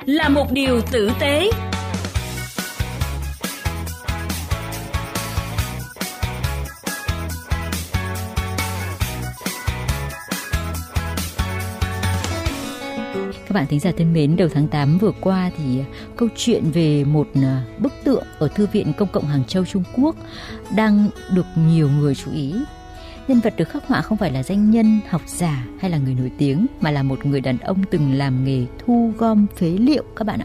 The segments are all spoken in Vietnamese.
là một điều tử tế. Các bạn thính giả thân mến, đầu tháng 8 vừa qua thì câu chuyện về một bức tượng ở Thư viện Công cộng Hàng Châu Trung Quốc đang được nhiều người chú ý. Nhân vật được khắc họa không phải là danh nhân, học giả hay là người nổi tiếng, mà là một người đàn ông từng làm nghề thu gom phế liệu các bạn ạ.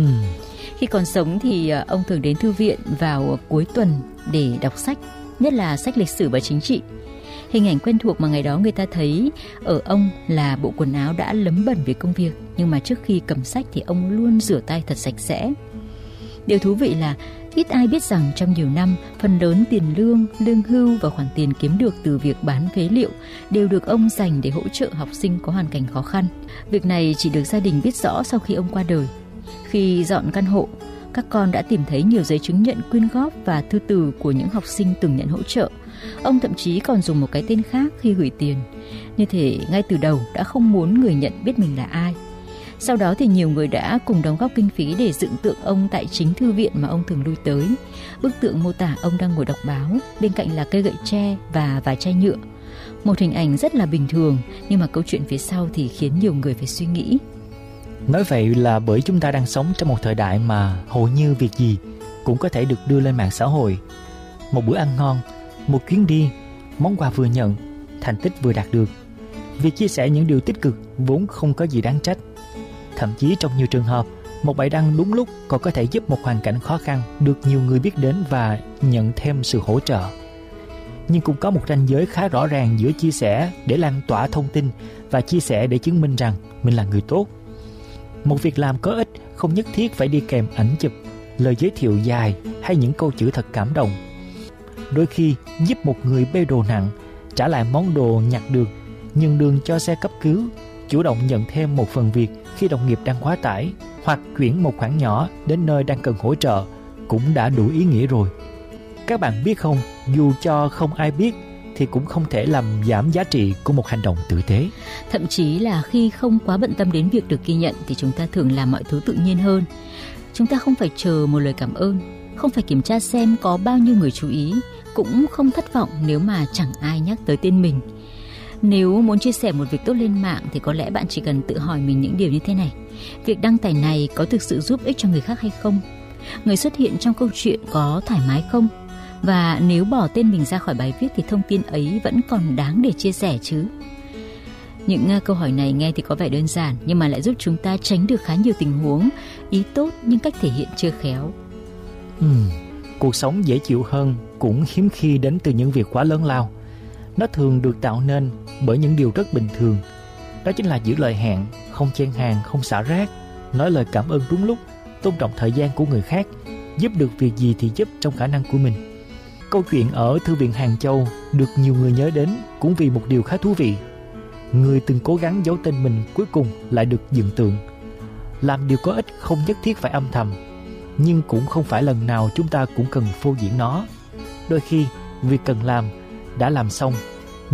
Khi còn sống thì ông thường đến thư viện vào cuối tuần để đọc sách, nhất là sách lịch sử và chính trị. Hình ảnh quen thuộc mà ngày đó người ta thấy ở ông là bộ quần áo đã lấm bẩn vì công việc, nhưng mà trước khi cầm sách thì ông luôn rửa tay thật sạch sẽ. Điều thú vị là ít ai biết rằng trong nhiều năm, phần lớn tiền lương, lương hưu và khoản tiền kiếm được từ việc bán phế liệu đều được ông dành để hỗ trợ học sinh có hoàn cảnh khó khăn. Việc này chỉ được gia đình biết rõ sau khi ông qua đời. Khi dọn căn hộ, các con đã tìm thấy nhiều giấy chứng nhận quyên góp và thư từ của những học sinh từng nhận hỗ trợ. Ông thậm chí còn dùng một cái tên khác khi gửi tiền. Như thể ngay từ đầu đã không muốn người nhận biết mình là ai. Sau đó thì nhiều người đã cùng đóng góp kinh phí để dựng tượng ông tại chính thư viện mà ông thường lui tới. Bức tượng mô tả ông đang ngồi đọc báo, bên cạnh là cây gậy tre và vài chai nhựa. Một hình ảnh rất là bình thường, nhưng mà câu chuyện phía sau thì khiến nhiều người phải suy nghĩ. Nói vậy là bởi chúng ta đang sống trong một thời đại mà hầu như việc gì cũng có thể được đưa lên mạng xã hội. Một bữa ăn ngon, một chuyến đi, món quà vừa nhận, thành tích vừa đạt được. Việc chia sẻ những điều tích cực vốn không có gì đáng trách. Thậm chí trong nhiều trường hợp, một bài đăng đúng lúc còn có thể giúp một hoàn cảnh khó khăn được nhiều người biết đến và nhận thêm sự hỗ trợ. Nhưng cũng có một ranh giới khá rõ ràng giữa chia sẻ để lan tỏa thông tin và chia sẻ để chứng minh rằng mình là người tốt. Một việc làm có ích không nhất thiết phải đi kèm ảnh chụp, lời giới thiệu dài hay những câu chữ thật cảm động. Đôi khi giúp một người bê đồ nặng, trả lại món đồ nhặt được, nhường đường cho xe cấp cứu, chủ động nhận thêm một phần việc khi đồng nghiệp đang quá tải, hoặc chuyển một khoản nhỏ đến nơi đang cần hỗ trợ cũng đã đủ ý nghĩa rồi. Các bạn biết không, dù cho không ai biết thì cũng không thể làm giảm giá trị của một hành động tử tế. Thậm chí là khi không quá bận tâm đến việc được ghi nhận thì chúng ta thường làm mọi thứ tự nhiên hơn. Chúng ta không phải chờ một lời cảm ơn, không phải kiểm tra xem có bao nhiêu người chú ý, cũng không thất vọng nếu mà chẳng ai nhắc tới tên mình. Nếu muốn chia sẻ một việc tốt lên mạng thì có lẽ bạn chỉ cần tự hỏi mình những điều như thế này. Việc đăng tải này có thực sự giúp ích cho người khác hay không? Người xuất hiện trong câu chuyện có thoải mái không? Và nếu bỏ tên mình ra khỏi bài viết thì thông tin ấy vẫn còn đáng để chia sẻ chứ? Những câu hỏi này nghe thì có vẻ đơn giản, nhưng mà lại giúp chúng ta tránh được khá nhiều tình huống ý tốt nhưng cách thể hiện chưa khéo. Cuộc sống dễ chịu hơn cũng hiếm khi đến từ những việc quá lớn lao. Nó thường được tạo nên bởi những điều rất bình thường. Đó chính là giữ lời hẹn, không chen hàng, không xả rác, nói lời cảm ơn đúng lúc, tôn trọng thời gian của người khác, giúp được việc gì thì giúp trong khả năng của mình. Câu chuyện ở Thư viện Hàng Châu được nhiều người nhớ đến cũng vì một điều khá thú vị. Người từng cố gắng giấu tên mình cuối cùng lại được dựng tượng. Làm điều có ích không nhất thiết phải âm thầm, nhưng cũng không phải lần nào chúng ta cũng cần phô diễn nó. Đôi khi, việc cần làm đã làm xong